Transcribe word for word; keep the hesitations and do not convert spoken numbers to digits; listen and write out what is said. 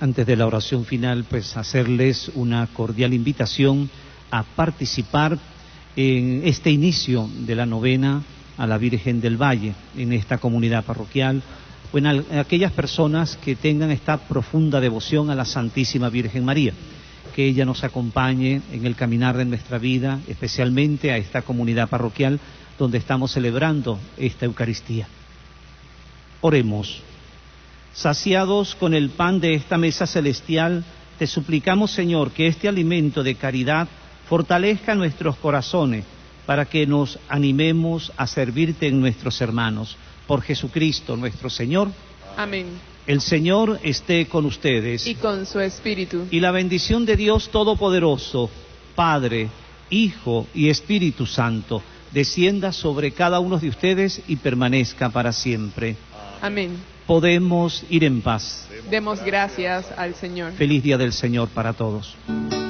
Antes de la oración final, pues hacerles una cordial invitación a participar en este inicio de la novena a la Virgen del Valle, en esta comunidad parroquial, o en aquellas personas que tengan esta profunda devoción a la Santísima Virgen María, que ella nos acompañe en el caminar de nuestra vida, especialmente a esta comunidad parroquial donde estamos celebrando esta Eucaristía. Oremos. Saciados con el pan de esta mesa celestial, te suplicamos, Señor, que este alimento de caridad fortalezca nuestros corazones para que nos animemos a servirte en nuestros hermanos. Por Jesucristo nuestro Señor. Amén. El Señor esté con ustedes. Y con su espíritu. Y la bendición de Dios Todopoderoso, Padre, Hijo y Espíritu Santo, descienda sobre cada uno de ustedes y permanezca para siempre. Amén. Podemos ir en paz. Demos gracias al Señor. Feliz día del Señor para todos.